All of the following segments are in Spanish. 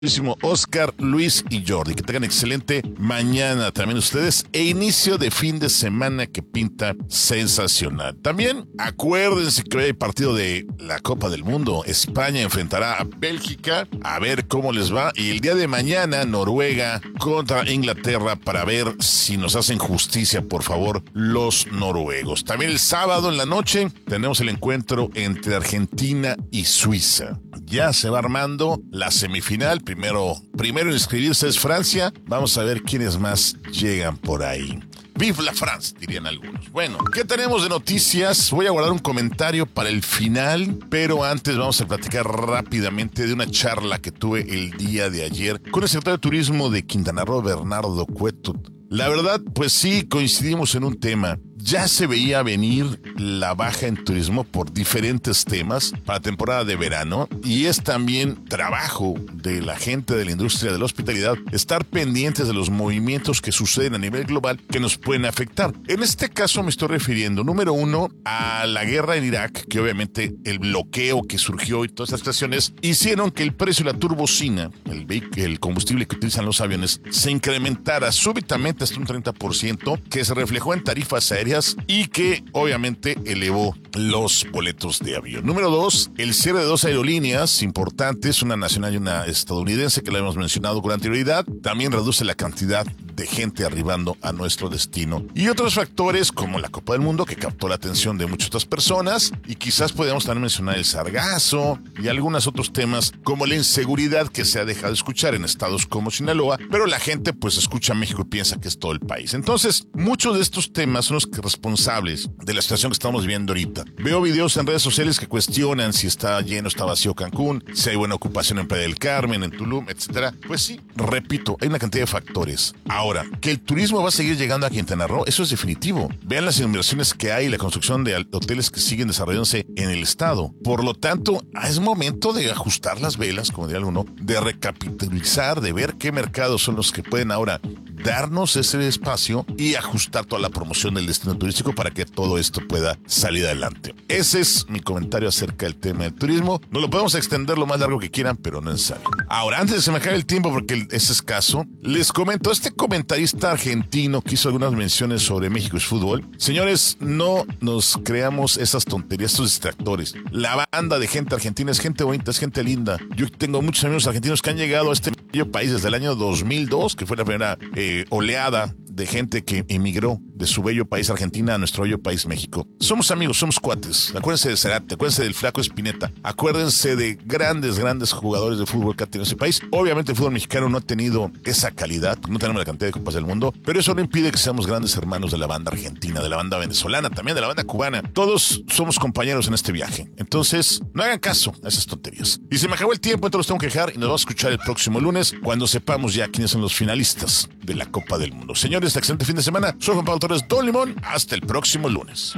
Oscar, Luis y Jordi. Que tengan excelente mañana también ustedes e inicio de fin de semana que pinta sensacional. También acuérdense que hoy hay partido de la Copa del Mundo. España enfrentará a Bélgica a ver cómo les va y el día de mañana Noruega contra Inglaterra para ver si nos hacen justicia, por favor, los noruegos. También el sábado en la noche tenemos el encuentro entre Argentina y Suiza. Ya se va armando la semifinal. Primero en inscribirse es Francia. Vamos a ver quiénes más llegan por ahí. Vive la France, dirían algunos. Bueno, ¿qué tenemos de noticias? Voy a guardar un comentario para el final, pero antes vamos a platicar rápidamente de una charla que tuve el día de ayer con el secretario de Turismo de Quintana Roo, Bernardo Cueto. La verdad, pues sí, coincidimos en un tema. Ya se veía venir la baja en turismo por diferentes temas para la temporada de verano y es también trabajo de la gente de la industria de la hospitalidad estar pendientes de los movimientos que suceden a nivel global que nos pueden afectar. En este caso me estoy refiriendo, número uno, a la guerra en Irak, que obviamente el bloqueo que surgió y todas estas situaciones hicieron que el precio de la turbocina, el combustible que utilizan los aviones, se incrementara súbitamente hasta un 30%, que se reflejó en tarifas aéreas y que obviamente elevó los boletos de avión. Número dos, el cierre de dos aerolíneas importantes, una nacional y una estadounidense que la hemos mencionado con anterioridad, también reduce la cantidad de gente arribando a nuestro destino. Y otros factores como la Copa del Mundo que captó la atención de muchas otras personas y quizás podemos también mencionar el sargazo y algunos otros temas como la inseguridad que se ha dejado de escuchar en estados como Sinaloa, pero la gente pues escucha a México y piensa que es todo el país. Entonces, muchos de estos temas son los responsables de la situación que estamos viviendo ahorita. Veo videos en redes sociales que cuestionan si está lleno, está vacío Cancún, si hay buena ocupación en Playa del Carmen, en Tulum, etcétera. Pues sí, repito, hay una cantidad de factores. Ahora, que el turismo va a seguir llegando a Quintana Roo, eso es definitivo. Vean las inversiones que hay y la construcción de hoteles que siguen desarrollándose en el estado. Por lo tanto, es momento de ajustar las velas, como diría alguno, de recapitalizar, de ver qué mercados son los que pueden ahora darnos ese espacio y ajustar toda la promoción del destino turístico para que todo esto pueda salir adelante. Ese es mi comentario acerca del tema del turismo. No lo podemos extender lo más largo que quieran, pero no es necesario. Ahora, antes de que se me acabe el tiempo, porque es escaso, les comento, este comentarista argentino que hizo algunas menciones sobre México y su fútbol. Señores, no nos creamos esas tonterías, estos distractores. La banda de gente argentina es gente bonita, es gente linda. Yo tengo muchos amigos argentinos que han llegado a este país desde el año 2002, que fue la primera oleada de gente que emigró de su bello país Argentina a nuestro bello país México. Somos amigos, somos cuates. Acuérdense de Cerati, acuérdense del Flaco Spinetta, acuérdense de grandes jugadores de fútbol que ha tenido ese país. Obviamente el fútbol mexicano no ha tenido esa calidad, no tenemos la cantidad de copas del mundo, pero eso no impide que seamos grandes hermanos de la banda argentina, de la banda venezolana, también de la banda cubana. Todos somos compañeros en este viaje. Entonces, no hagan caso a esas tonterías. Y se me acabó el tiempo, entonces los tengo que dejar y nos vamos a escuchar el próximo lunes cuando sepamos ya quiénes son los finalistas de la Copa del Mundo. Señores, excelente fin de semana. Soy Juan Pablo Torres, Don Limón. Hasta el próximo lunes.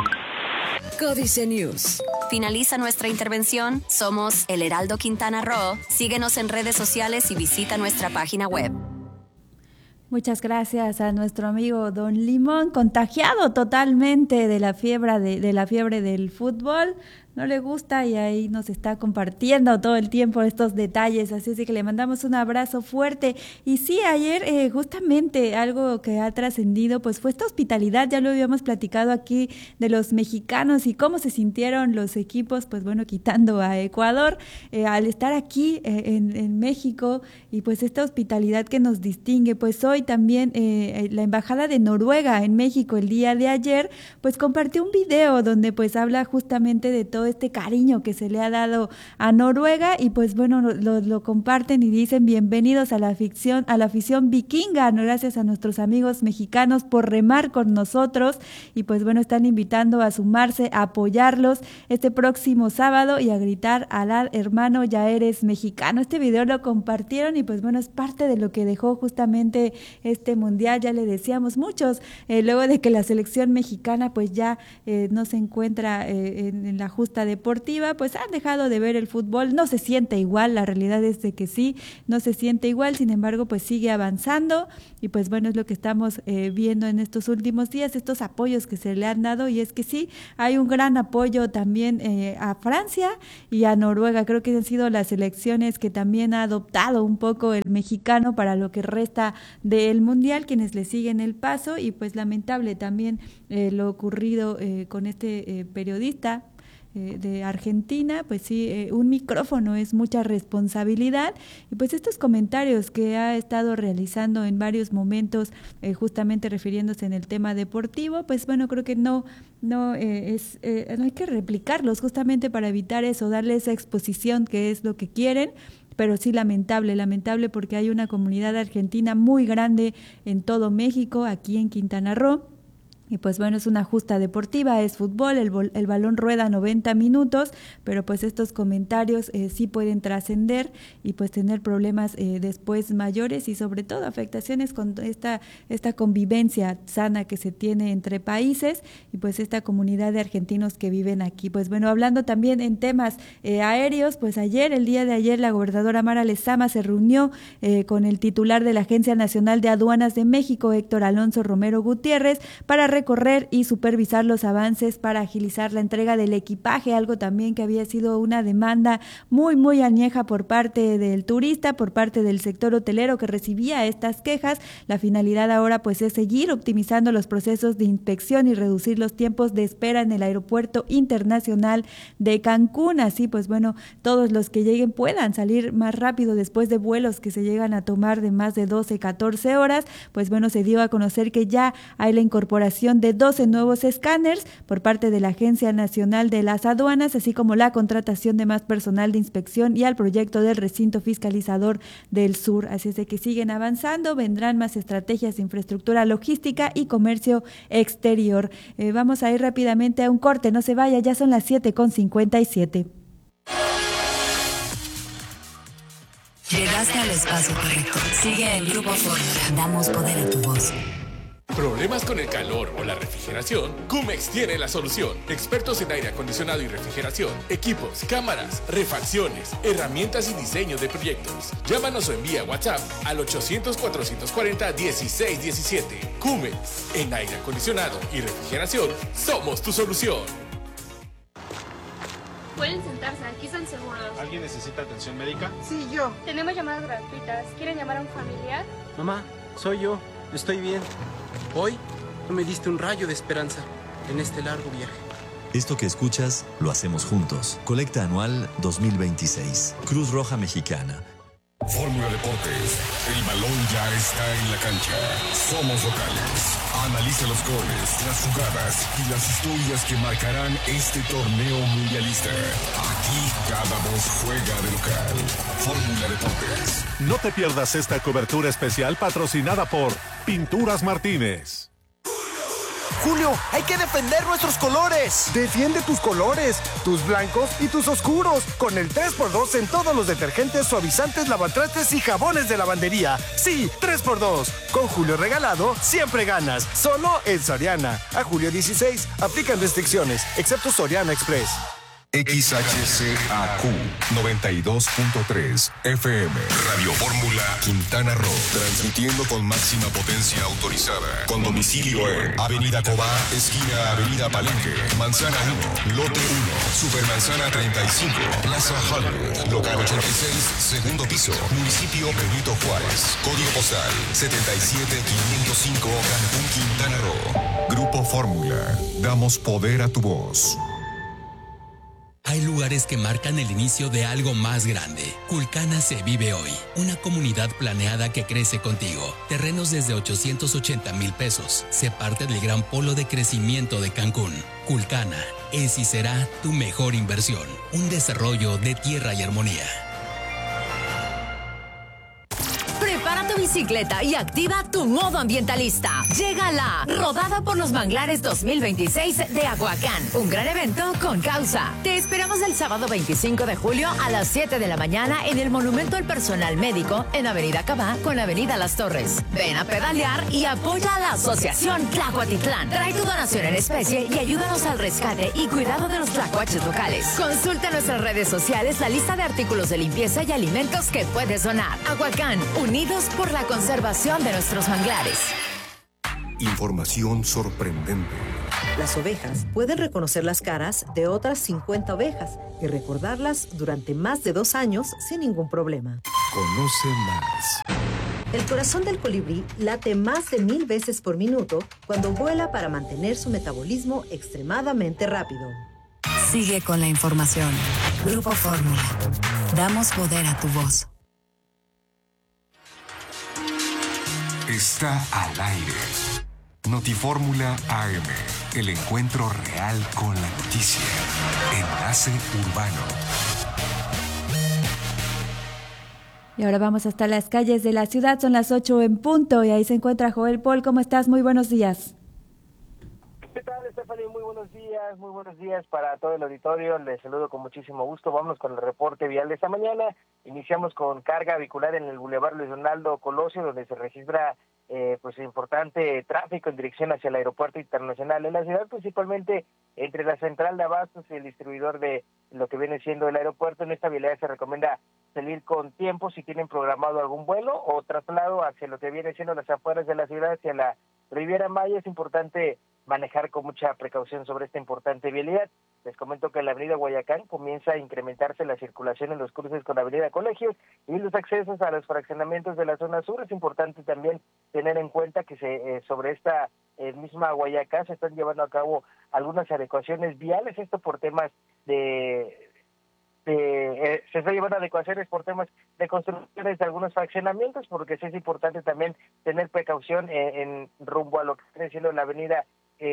Códice News. Finaliza nuestra intervención. Somos El Heraldo Quintana Roo. Síguenos en redes sociales y visita nuestra página web. Muchas gracias a nuestro amigo Don Limón, contagiado totalmente de la fiebre del fútbol. No le gusta y ahí nos está compartiendo todo el tiempo estos detalles, así es que le mandamos un abrazo fuerte. Y sí, ayer justamente algo que ha trascendido pues fue esta hospitalidad, ya lo habíamos platicado aquí de los mexicanos y cómo se sintieron los equipos, pues bueno, quitando a Ecuador, al estar aquí en México y pues esta hospitalidad que nos distingue. Pues hoy también la Embajada de Noruega en México el día de ayer pues compartió un video donde pues habla justamente de todo este cariño que se le ha dado a Noruega y pues bueno, lo comparten y dicen bienvenidos a la afición vikinga, gracias a nuestros amigos mexicanos por remar con nosotros y pues bueno, están invitando a sumarse, a apoyarlos este próximo sábado y a gritar alad hermano, ya eres mexicano. Este video lo compartieron y pues bueno, es parte de lo que dejó justamente este mundial, ya le decíamos muchos, luego de que la selección mexicana pues ya no se encuentra en la justa justa deportiva, pues han dejado de ver el fútbol, no se siente igual, la realidad es de que sí, no se siente igual, sin embargo pues sigue avanzando y pues bueno, es lo que estamos viendo en estos últimos días, estos apoyos que se le han dado, y es que sí, hay un gran apoyo también a Francia y a Noruega. Creo que han sido las selecciones que también ha adoptado un poco el mexicano para lo que resta del Mundial, quienes le siguen el paso, y pues lamentable también lo ocurrido con este periodista de Argentina. Pues sí, un micrófono es mucha responsabilidad, y pues estos comentarios que ha estado realizando en varios momentos, justamente refiriéndose en el tema deportivo, pues bueno, creo que no hay que replicarlos justamente para evitar eso, darle esa exposición que es lo que quieren. Pero sí lamentable porque hay una comunidad argentina muy grande en todo México, aquí en Quintana Roo. Y pues bueno, es una justa deportiva, es fútbol, el balón rueda 90 minutos, pero pues estos comentarios sí pueden trascender y pues tener problemas después mayores, y sobre todo afectaciones con esta convivencia sana que se tiene entre países y pues esta comunidad de argentinos que viven aquí. Pues bueno, hablando también en temas aéreos, pues el día de ayer, la gobernadora Mara Lezama se reunió con el titular de la Agencia Nacional de Aduanas de México, Héctor Alonso Romero Gutiérrez, para recorrer y supervisar los avances para agilizar la entrega del equipaje, algo también que había sido una demanda muy añeja por parte del turista, por parte del sector hotelero que recibía estas quejas. La finalidad ahora pues es seguir optimizando los procesos de inspección y reducir los tiempos de espera en el Aeropuerto Internacional de Cancún. Así pues bueno, todos los que lleguen puedan salir más rápido después de vuelos que se llegan a tomar de más de 12, 14 horas. Pues bueno, se dio a conocer que ya hay la incorporación de 12 nuevos escáneres por parte de la Agencia Nacional de las Aduanas, así como la contratación de más personal de inspección y al proyecto del recinto fiscalizador del sur. Así es de que siguen avanzando, vendrán más estrategias de infraestructura logística y comercio exterior. Vamos a ir rápidamente a un corte, no se vaya, ya son las 7:57. Llegaste al espacio correcto. Sigue el Grupo Fórmula. Damos poder a tu voz. ¿Problemas con el calor o la refrigeración? Cumex tiene la solución. Expertos en aire acondicionado y refrigeración, equipos, cámaras, refacciones, herramientas y diseño de proyectos. Llámanos o envía WhatsApp al 800-440-1617. Cumex, en aire acondicionado y refrigeración, somos tu solución. Pueden sentarse, aquí están seguros. ¿Alguien necesita atención médica? Sí, yo. Tenemos llamadas gratuitas. ¿Quieren llamar a un familiar? Mamá, soy yo. Estoy bien. Hoy me diste un rayo de esperanza en este largo viaje. Esto que escuchas lo hacemos juntos. Colecta anual 2026. Cruz Roja Mexicana. Fórmula Deportes. El balón ya está en la cancha. Somos locales. Analiza los goles, las jugadas y las historias que marcarán este torneo mundialista. Aquí cada voz juega de local. Fórmula Deportes. No te pierdas esta cobertura especial patrocinada por Pinturas Martínez. Julio, hay que defender nuestros colores. Defiende tus colores, tus blancos y tus oscuros, con el 3x2 en todos los detergentes, suavizantes, lavatrastes y jabones de lavandería. Sí, 3x2. Con Julio regalado, siempre ganas. Solo en Soriana. A julio 16, aplican restricciones, excepto Soriana Express. XHCAQ 92.3 FM Radio Fórmula Quintana Roo, transmitiendo con máxima potencia autorizada, con domicilio en Avenida Cobá, esquina Avenida Palenque, Manzana 1, Lote 1, Supermanzana 35, Plaza Hollywood, local 86, segundo piso, municipio Benito Juárez, código postal 77505, Cancún, Quintana Roo. Grupo Fórmula, damos poder a tu voz. Hay lugares que marcan el inicio de algo más grande. Culcana se vive hoy. Una comunidad planeada que crece contigo. Terrenos desde 880,000 pesos. Se parte del gran polo de crecimiento de Cancún. Culcana es y será tu mejor inversión. Un desarrollo de tierra y armonía. Prepárate tu bicicleta y activa tu modo ambientalista. Llega la Rodada por los Manglares 2026 de Aguacán, un gran evento con causa. Te esperamos el sábado 25 de julio a las 7 de la mañana en el Monumento al Personal Médico en Avenida Cabá con Avenida Las Torres. Ven a pedalear y apoya a la Asociación Tlacuatitlán. Trae tu donación en especie y ayúdanos al rescate y cuidado de los tlacuaches locales. Consulta en nuestras redes sociales la lista de artículos de limpieza y alimentos que puedes donar. Aguacán, unidos por la conservación de nuestros manglares. Información sorprendente. Las ovejas pueden reconocer las caras de otras 50 ovejas y recordarlas durante más de 2 años sin ningún problema. Conoce más. El corazón del colibrí late más de 1000 veces por minuto cuando vuela para mantener su metabolismo extremadamente rápido. Sigue con la información. Grupo Fórmula. Damos poder a tu voz. Está al aire. Notifórmula AM. El encuentro real con la noticia. Enlace Urbano. Y ahora vamos hasta las calles de la ciudad, son las 8 en punto y ahí se encuentra Joel Paul. ¿Cómo estás? Muy buenos días. ¿Qué tal, Stephanie? Muy buenos días para todo el auditorio. Les saludo con muchísimo gusto. Vamos con el reporte vial de esta mañana. Iniciamos con carga vehicular en el Boulevard Luis Donaldo Colosio, donde se registra pues importante tráfico en dirección hacia el aeropuerto internacional en la ciudad, principalmente entre la central de abastos y el distribuidor de lo que viene siendo el aeropuerto. En esta vialidad se recomienda salir con tiempo si tienen programado algún vuelo o traslado hacia lo que viene siendo las afueras de la ciudad, hacia la Riviera Maya. Es importante manejar con mucha precaución sobre esta importante vialidad. Les comento que en la avenida Guayacán comienza a incrementarse la circulación en los cruces con la avenida Colegios y los accesos a los fraccionamientos de la zona sur. Es importante también tener en cuenta que sobre esta misma Guayacán se están llevando a cabo algunas adecuaciones viales, esto por temas se está llevando adecuaciones por temas de construcciones de algunos fraccionamientos, porque sí es importante también tener precaución en rumbo a lo que viene siendo la avenida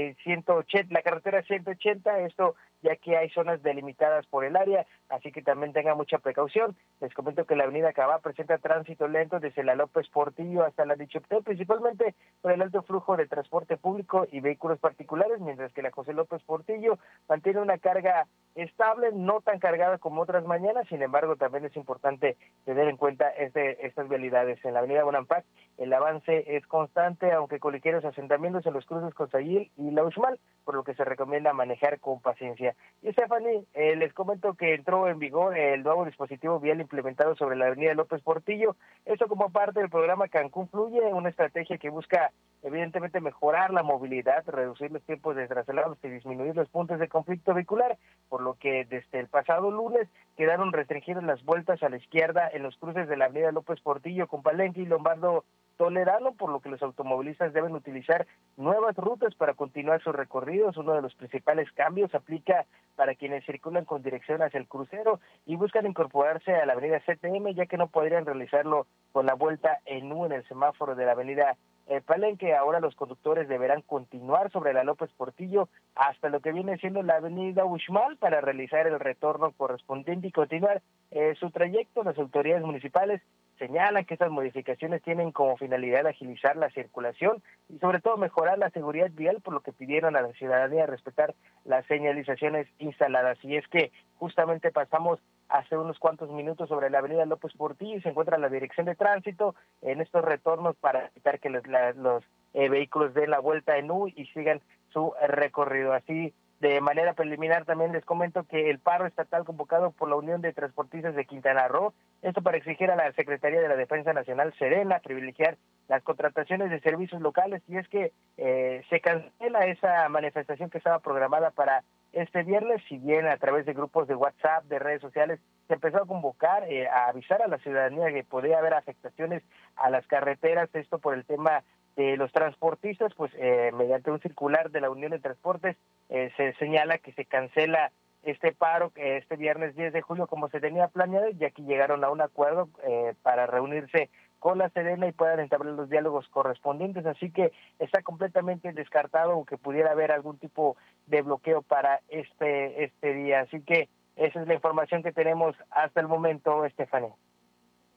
180, la carretera 180, esto ya que hay zonas delimitadas por el área, así que también tengan mucha precaución. Les comento que la avenida Cabá presenta tránsito lento desde la López Portillo hasta la Dichopté, principalmente por el alto flujo de transporte público y vehículos particulares, mientras que la José López Portillo mantiene una carga estable, no tan cargada como otras mañanas. Sin embargo, también es importante tener en cuenta estas vialidades. En la avenida Bonampak el avance es constante, aunque con ligeros asentamientos en los cruces con Sayil y La Uxmal, por lo que se recomienda manejar con paciencia. Y Stephanie, les comento que entró en vigor el nuevo dispositivo vial implementado sobre la avenida López Portillo, esto como parte del programa Cancún Fluye, una estrategia que busca evidentemente mejorar la movilidad, reducir los tiempos de traslados y disminuir los puntos de conflicto vehicular, por lo que desde el pasado lunes quedaron restringidas las vueltas a la izquierda en los cruces de la avenida López Portillo con Palenque y Lombardo Toledano, por lo que los automovilistas deben utilizar nuevas rutas para continuar sus recorridos. Uno de los principales cambios aplica para quienes circulan con dirección hacia el crucero y buscan incorporarse a la avenida CTM, ya que no podrían realizarlo con la vuelta en U en el semáforo de la avenida Palenque. Ahora los conductores deberán continuar sobre la López Portillo hasta lo que viene siendo la avenida Uxmal para realizar el retorno correspondiente y continuar su trayecto. Las autoridades municipales señalan que estas modificaciones tienen como finalidad agilizar la circulación y sobre todo mejorar la seguridad vial, por lo que pidieron a la ciudadanía respetar las señalizaciones instaladas. Y es que justamente pasamos hace unos cuantos minutos sobre la avenida López Portillo y se encuentra la dirección de tránsito en estos retornos para evitar que los vehículos den la vuelta en U y sigan su recorrido. Así, de manera preliminar, también les comento que el paro estatal convocado por la Unión de Transportistas de Quintana Roo, esto para exigir a la Secretaría de la Defensa Nacional, Serena, privilegiar las contrataciones de servicios locales, y es que se cancela esa manifestación que estaba programada para este viernes. Si bien a través de grupos de WhatsApp, de redes sociales, se empezó a convocar, a avisar a la ciudadanía que podría haber afectaciones a las carreteras, esto por el tema de los transportistas, pues mediante un circular de la Unión de Transportes se señala que se cancela este paro este viernes 10 de julio como se tenía planeado, ya que llegaron a un acuerdo para reunirse con la Serena y puedan entablar los diálogos correspondientes, así que está completamente descartado que pudiera haber algún tipo de bloqueo para este día, así que esa es la información que tenemos hasta el momento, Estefanía.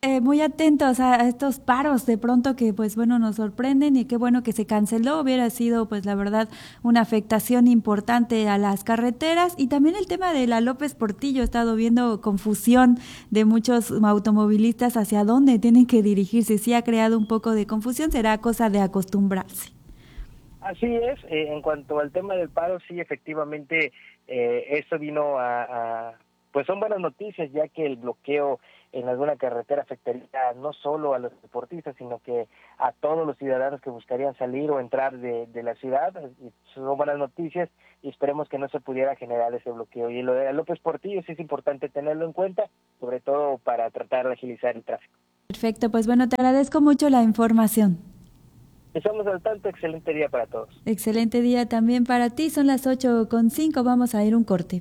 muy atentos a estos paros de pronto que pues bueno nos sorprenden, y qué bueno que se canceló. Hubiera sido pues la verdad una afectación importante a las carreteras. Y también el tema de la López Portillo, he estado viendo confusión de muchos automovilistas hacia dónde tienen que dirigirse. Sí ha creado un poco de confusión, será cosa de acostumbrarse. Así es, en cuanto al tema del paro, sí, efectivamente, esto vino pues son buenas noticias, ya que el bloqueo en alguna carretera afectaría no solo a los deportistas, sino que a todos los ciudadanos que buscarían salir o entrar de la ciudad. Son buenas noticias y esperemos que no se pudiera generar ese bloqueo. Y lo de López Portillo sí es importante tenerlo en cuenta, sobre todo para tratar de agilizar el tráfico. Perfecto, pues bueno, te agradezco mucho la información. Estamos al tanto, excelente día para todos. Excelente día también para ti, son las 8:05, vamos a ir un corte.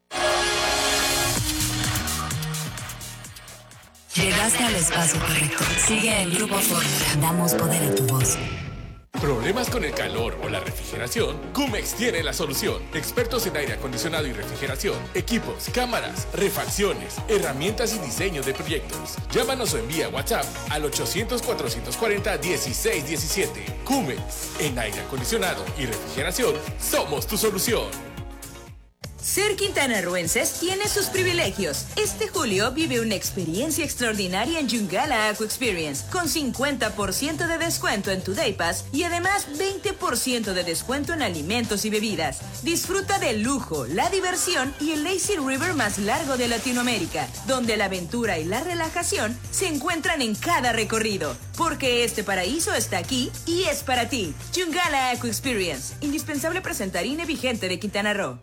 Llegaste al espacio correcto. Sigue el Grupo Fórmula. Damos poder a tu voz. ¿Problemas con el calor o la refrigeración? Cumex tiene la solución. Expertos en aire acondicionado y refrigeración, equipos, cámaras, refacciones, herramientas y diseño de proyectos. Llámanos o envía WhatsApp al 800-440-1617. Cumex, en aire acondicionado y refrigeración, somos tu solución. Ser quintanarroenses tiene sus privilegios. Este julio vive una experiencia extraordinaria en Yungala Aqua Experience, con 50% de descuento en tu Day Pass y además 20% de descuento en alimentos y bebidas. Disfruta del lujo, la diversión y el lazy river más largo de Latinoamérica, donde la aventura y la relajación se encuentran en cada recorrido. Porque este paraíso está aquí y es para ti. Yungala Aqua Experience, indispensable presentar INE vigente de Quintana Roo.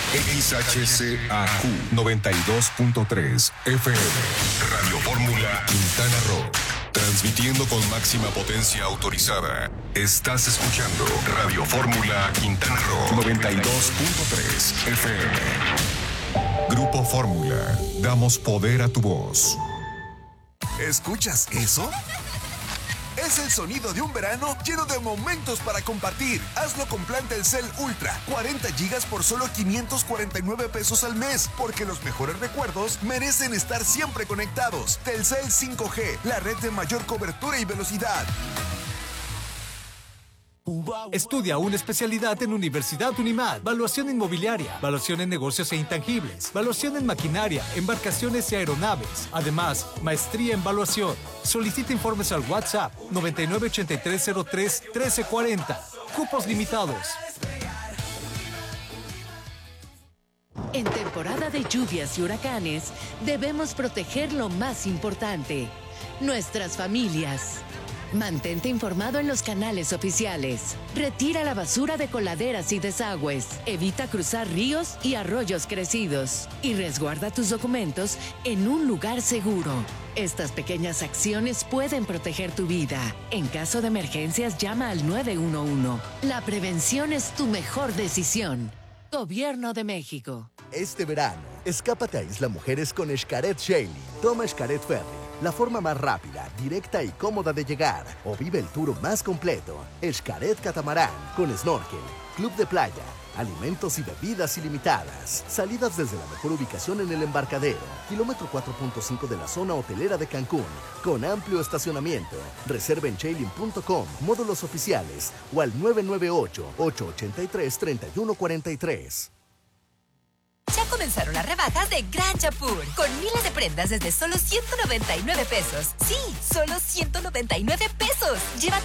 XHCAQ 92.3 FM Radio Fórmula Quintana Roo. Transmitiendo con máxima potencia autorizada. Estás escuchando Radio Fórmula Quintana Roo 92.3 FM. Grupo Fórmula. Damos poder a tu voz. ¿Escuchas eso? Es el sonido de un verano lleno de momentos para compartir. Hazlo con plan Telcel Ultra. 40 gigas por solo 549 pesos al mes. Porque los mejores recuerdos merecen estar siempre conectados. Telcel 5G, la red de mayor cobertura y velocidad. Estudia una especialidad en Universidad Unimad. Valuación inmobiliaria, valuación en negocios e intangibles, valuación en maquinaria, embarcaciones y aeronaves. Además, maestría en valuación. Solicita informes al WhatsApp 9983031340. Cupos limitados. En temporada de lluvias y huracanes, debemos proteger lo más importante: nuestras familias. Mantente informado en los canales oficiales. Retira la basura de coladeras y desagües. Evita cruzar ríos y arroyos crecidos. Y resguarda tus documentos en un lugar seguro. Estas pequeñas acciones pueden proteger tu vida. En caso de emergencias, llama al 911. La prevención es tu mejor decisión. Gobierno de México. Este verano, escápate a Isla Mujeres con Xcaret Sailing. Toma Xcaret Ferry, la forma más rápida, directa y cómoda de llegar. O vive el tour más completo. Xcaret Catamarán, con snorkel, club de playa, alimentos y bebidas ilimitadas. Salidas desde la mejor ubicación en el embarcadero. Kilómetro 4.5 de la zona hotelera de Cancún. Con amplio estacionamiento. Reserva en Sailing.com, módulos oficiales o al 998-883-3143. Ya comenzaron las rebajas de Gran Chapur, con miles de prendas desde solo 199 pesos. Sí, solo 199 pesos. Llévate